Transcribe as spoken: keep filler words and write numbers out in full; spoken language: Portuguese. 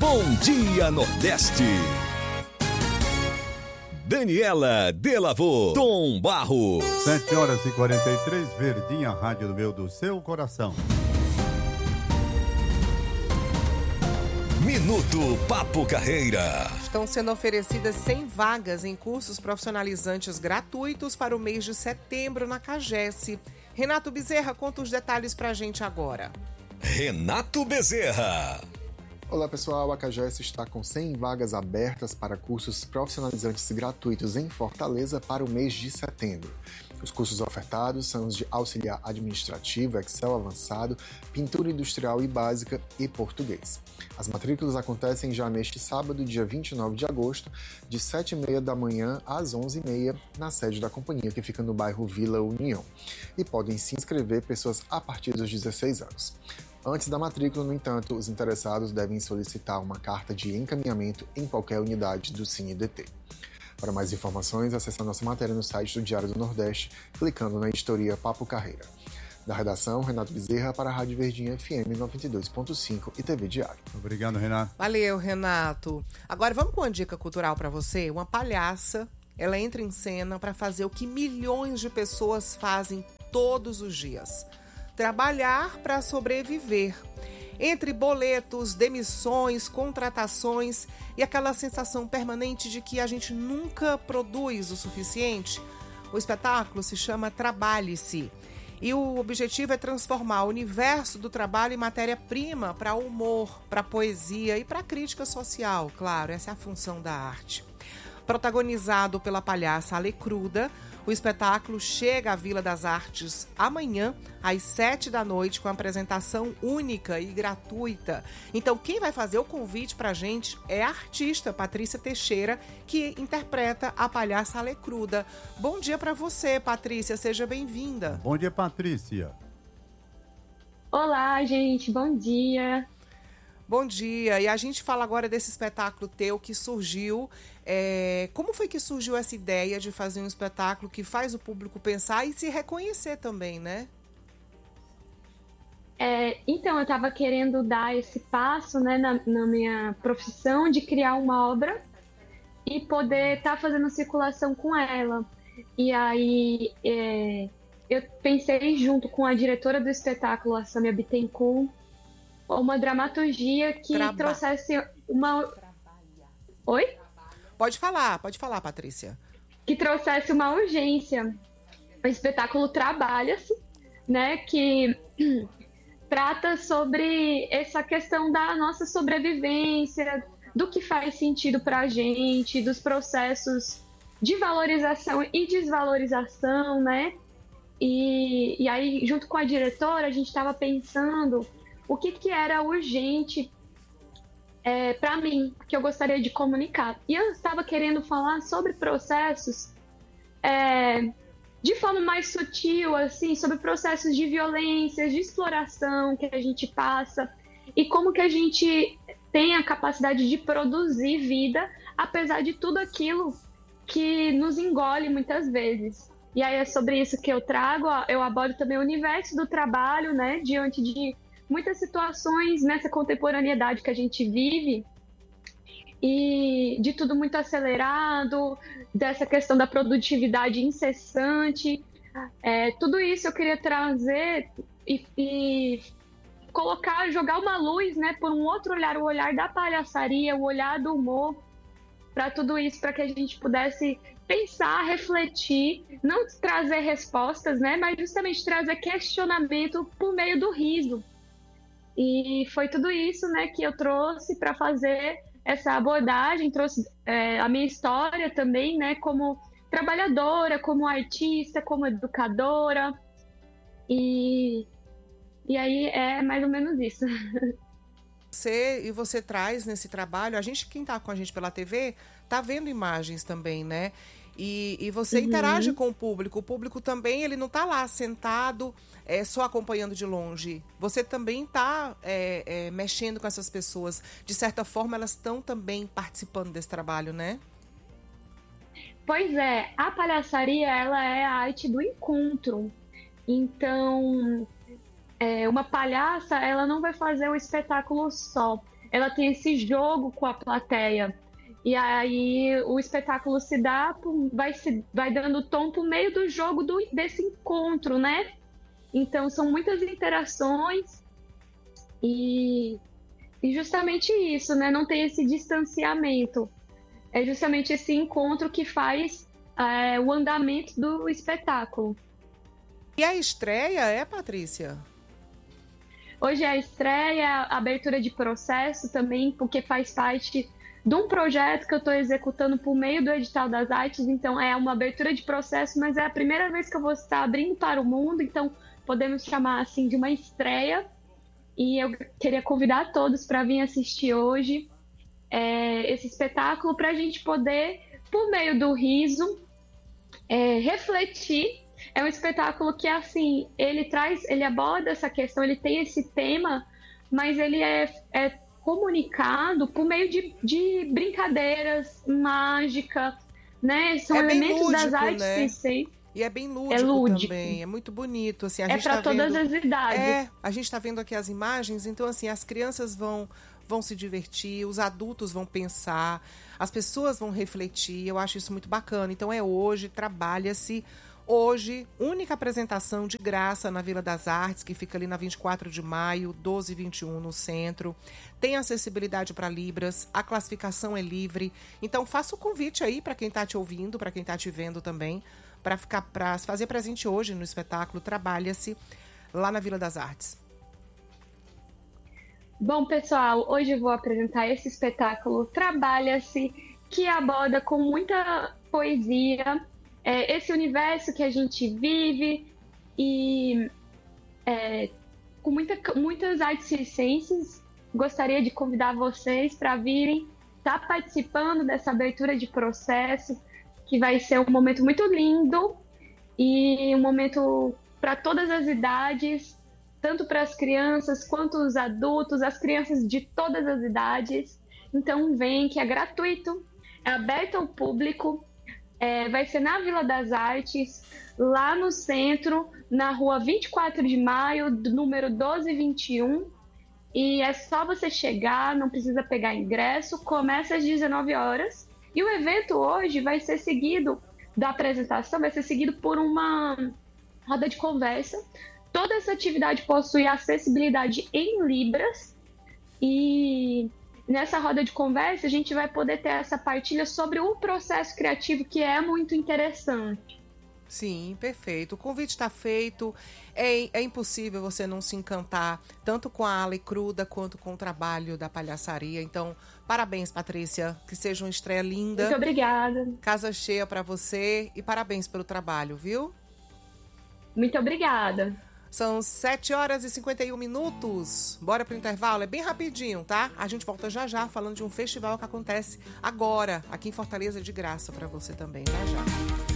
Bom Dia Nordeste. Daniela Delavô, Tom Barros. sete horas e quarenta e três, Verdinha, rádio do meu, do seu coração. Minuto Papo Carreira. Estão sendo oferecidas cem vagas em cursos profissionalizantes gratuitos para o mês de setembro na CAGES. Renato Bezerra conta os detalhes pra gente agora. Renato Bezerra. Olá pessoal, a CAGES está com cem vagas abertas para cursos profissionalizantes gratuitos em Fortaleza para o mês de setembro. Os cursos ofertados são os de auxiliar administrativo, Excel avançado, pintura industrial e básica e português. As matrículas acontecem já neste sábado, dia vinte e nove de agosto, de sete e meia da manhã às onze e meia, na sede da companhia, que fica no bairro Vila União. E podem se inscrever pessoas a partir dos dezesseis anos. Antes da matrícula, no entanto, os interessados devem solicitar uma carta de encaminhamento em qualquer unidade do Cine D T. Para mais informações, acesse a nossa matéria no site do Diário do Nordeste, clicando na editoria Papo Carreira. Da redação, Renato Bezerra para a Rádio Verdinha F M noventa e dois ponto cinco e T V Diário. Obrigado, Renato. Valeu, Renato. Agora vamos com uma dica cultural para você. Uma palhaça, ela entra em cena para fazer o que milhões de pessoas fazem todos os dias: trabalhar para sobreviver. Entre boletos, demissões, contratações e aquela sensação permanente de que a gente nunca produz o suficiente, o espetáculo se chama Trabalhe-se. E o objetivo é transformar o universo do trabalho em matéria-prima para o humor, para a poesia e para a crítica social, claro, essa é a função da arte. Protagonizado pela palhaça Alecruda, o espetáculo chega à Vila das Artes amanhã, às sete da noite, com apresentação única e gratuita. Então, quem vai fazer o convite pra gente é a artista Patrícia Teixeira, que interpreta a palhaça Alecruda. Bom dia pra você, Patrícia, seja bem-vinda. Bom dia, Patrícia. Olá, gente, bom dia. Bom dia, e a gente fala agora desse espetáculo teu que surgiu. É, como foi que surgiu essa ideia de fazer um espetáculo que faz o público pensar e se reconhecer também, né? É, então, eu estava querendo dar esse passo, né, na, na minha profissão de criar uma obra e poder estar tá fazendo circulação com ela. E aí, é, eu pensei junto com a diretora do espetáculo, a Samia Bittencourt, uma dramaturgia que Traba... trouxesse uma... Oi? Pode falar, pode falar, Patrícia. Que trouxesse uma urgência. O espetáculo Trabalha-se, né, que trata sobre essa questão da nossa sobrevivência, do que faz sentido pra gente, dos processos de valorização e desvalorização, né? E, e aí, junto com a diretora, a gente estava pensando o que, que era urgente é, para mim, que eu gostaria de comunicar. E eu estava querendo falar sobre processos é, de forma mais sutil, assim, sobre processos de violência, de exploração que a gente passa e como que a gente tem a capacidade de produzir vida, apesar de tudo aquilo que nos engole muitas vezes. E aí é sobre isso que eu trago. Eu abordo também o universo do trabalho, né, diante de muitas situações nessa contemporaneidade que a gente vive e de tudo muito acelerado, dessa questão da produtividade incessante. É, tudo isso eu queria trazer e, e colocar, jogar uma luz, né, por um outro olhar, o olhar da palhaçaria, o olhar do humor, para tudo isso, para que a gente pudesse pensar, refletir, não trazer respostas, né, mas justamente trazer questionamento por meio do riso. E foi tudo isso, né, que eu trouxe para fazer essa abordagem, trouxe é, a minha história também, né, como trabalhadora, como artista, como educadora, e, e aí é mais ou menos isso. Você, e você traz nesse trabalho, a gente, quem está com a gente pela T V, tá vendo imagens também, né? E, e você uhum. interage com o público. O público também, ele não está lá sentado, é, só acompanhando de longe. Você também está é, é, mexendo com essas pessoas. De certa forma, elas estão também participando desse trabalho, né? Pois é, a palhaçaria, ela é a arte do encontro. Então, é, uma palhaça, ela não vai fazer o espetáculo só. ela tem esse jogo com a plateia. E aí o espetáculo se dá, vai, se, vai dando tom por meio do jogo do, desse encontro, né? Então são muitas interações e, e justamente isso, né? Não tem esse distanciamento. É justamente esse encontro que faz é, o andamento do espetáculo. E a estreia é, Patrícia? Hoje é a estreia, a abertura de processo também, porque faz parte de um projeto que eu estou executando por meio do Edital das Artes. Então é uma abertura de processo, mas é a primeira vez que eu vou estar abrindo para o mundo, então podemos chamar assim de uma estreia. E eu queria convidar todos para vir assistir hoje é, esse espetáculo, para a gente poder, por meio do riso, é, refletir. É um espetáculo que, assim, ele traz, ele aborda essa questão, ele tem esse tema, mas ele é, é comunicado por meio de, de brincadeiras, mágica, né? São é elementos lúdico, das artes né? que sei. E é bem lúdico, é lúdico também, é muito bonito. Assim, a é gente para tá todas vendo... as idades. É, a gente está vendo aqui as imagens, então assim, as crianças vão, vão se divertir, os adultos vão pensar, as pessoas vão refletir, eu acho isso muito bacana. Então é hoje, trabalha-se. Hoje, única apresentação de graça na Vila das Artes, que fica ali na vinte e quatro de maio, doze e vinte e um, no centro. Tem acessibilidade para Libras, a classificação é livre. Então, faça o convite aí para quem está te ouvindo, para quem está te vendo também, para ficar para fazer presente hoje no espetáculo Trabalha-se, lá na Vila das Artes. Bom, pessoal, hoje eu vou apresentar esse espetáculo Trabalha-se, que aborda com muita poesia É, esse universo que a gente vive e é, com muita, muitas artes circenses. Gostaria de convidar vocês para virem estar tá participando dessa abertura de processo, que vai ser um momento muito lindo e um momento para todas as idades, tanto para as crianças quanto os adultos, as crianças de todas as idades. Então vem, que é gratuito, é aberto ao público. É, vai ser na Vila das Artes, lá no centro, na rua vinte e quatro de maio, do número doze e vinte e um. E é só você chegar, não precisa pegar ingresso, começa às dezenove horas. E o evento hoje vai ser seguido, da apresentação, vai ser seguido por uma roda de conversa. Toda essa atividade possui acessibilidade em Libras. E nessa roda de conversa, a gente vai poder ter essa partilha sobre o processo criativo, que é muito interessante. Sim, perfeito. O convite está feito. É, é impossível você não se encantar tanto com a Ale Cruda quanto com o trabalho da palhaçaria. Então, parabéns, Patrícia. Que seja uma estreia linda. Muito obrigada. Casa cheia para você e parabéns pelo trabalho, viu? Muito obrigada. São sete horas e cinquenta e um minutos. Bora pro intervalo? É bem rapidinho, tá? A gente volta já já falando de um festival que acontece agora, aqui em Fortaleza, de graça para você também, já já.